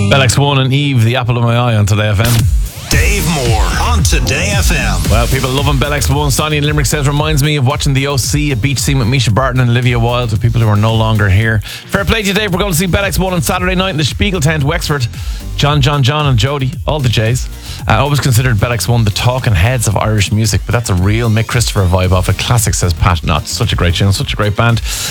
X1 and Eve, the apple of my eye on Today FM. Dave Moore on Today FM. Well, people loving Bell X1. Sonny in Limerick says, reminds me of watching the OC, a beach scene with Misha Barton and Olivia Wilde, with people who are no longer here. Fair play to you, Dave. We're going to see Bell X1 on Saturday night in the Spiegel tent, Wexford. John and Jodie, all the J's. I always considered Bell X1 the talking heads of Irish music, but that's a real Mick Christopher vibe off a classic, says Pat. No, it's such a great tune, such a great band.